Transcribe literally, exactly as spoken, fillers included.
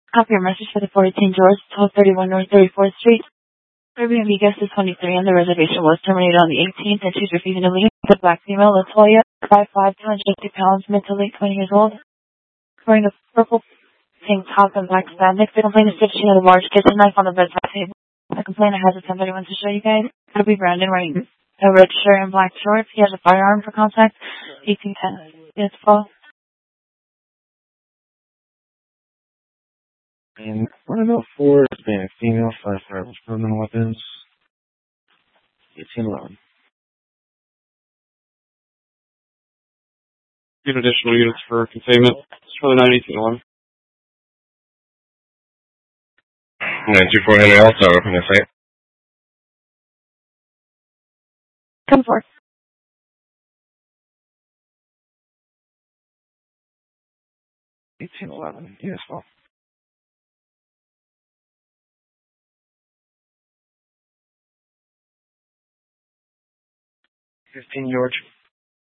Copy your message for the four eighteen George, twelve thirty-one North thirty-fourth Street. Airbnb guest is twenty-three and the reservation was terminated on the eighteenth and she's refusing to leave. The black female, Latoya, five five, two hundred fifty pounds, mid to late twenty years old. Wearing a purple pink top and black spandex. The complainant said she had a large kitchen knife on the bedside table. The complainant has a ten thirty-one to show you guys. It'll be Brandon wearing a red shirt and black shorts. He has a firearm for contact. eighteen ten. Yes, Paul. And one of the four is being a female, five five with permanent weapons. eighteen eleven. Give additional units for containment. It's for the nine eighteen eleven. nine two four Henry Alta, open the site. Come forth. eighteen eleven. Yes, well. fifteen George.